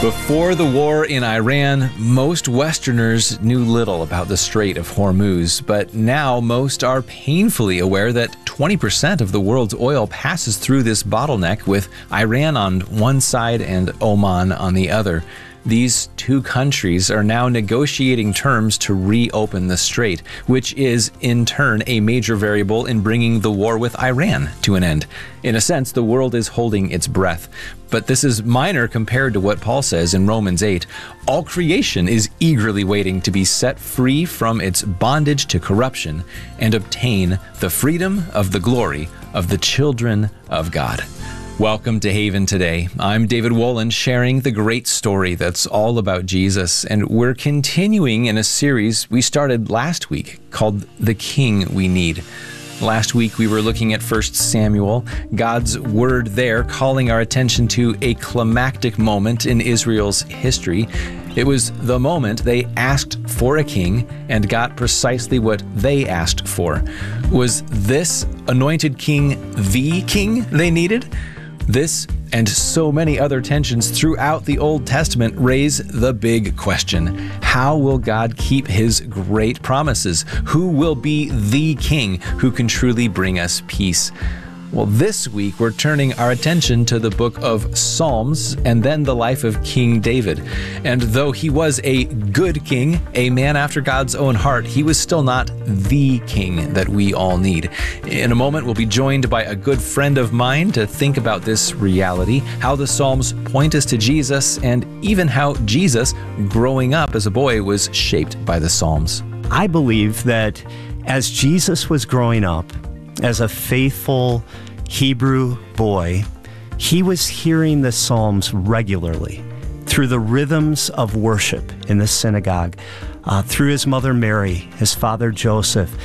Before the war in Iran, most Westerners knew little about the Strait of Hormuz, but now most are painfully aware that 20% of the world's oil passes through this bottleneck, with Iran on one side and Oman on the other. These two countries are now negotiating terms to reopen the strait, which is, in turn, a major variable in bringing the war with Iran to an end. In a sense, the world is holding its breath. But this is minor compared to what Paul says in Romans 8. All creation is eagerly waiting to be set free from its bondage to corruption and obtain the freedom of the glory of the children of God. Welcome to Haven Today. I'm David Wolin, sharing the great story that's all about Jesus, and we're continuing in a series we started last week called The King We Need. Last week we were looking at 1 Samuel, God's word there calling our attention to a climactic moment in Israel's history. It was the moment they asked for a king and got precisely what they asked for. Was this anointed king the king they needed? This and so many other tensions throughout the Old Testament raise the big question: how will God keep his great promises? Who will be the king who can truly bring us peace? Well, this week we're turning our attention to the book of Psalms and then the life of King David. And though he was a good king, a man after God's own heart, he was still not the king that we all need. In a moment, we'll be joined by a good friend of mine to think about this reality, how the Psalms point us to Jesus, and even how Jesus, growing up as a boy, was shaped by the Psalms. I believe that as Jesus was growing up, as a faithful Hebrew boy, he was hearing the Psalms regularly through the rhythms of worship in the synagogue, through his mother Mary, his father Joseph.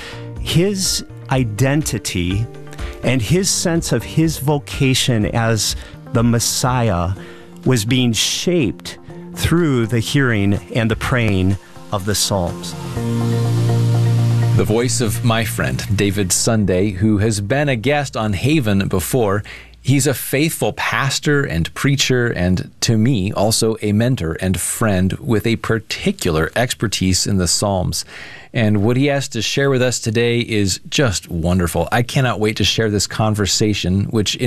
His identity and his sense of his vocation as the Messiah was being shaped through the hearing and the praying of the Psalms. The voice of my friend, David Sunday, who has been a guest on Haven before. He's a faithful pastor and preacher, and to me, also a mentor and friend with a particular expertise in the Psalms. And what he has to share with us today is just wonderful. I cannot wait to share this conversation, which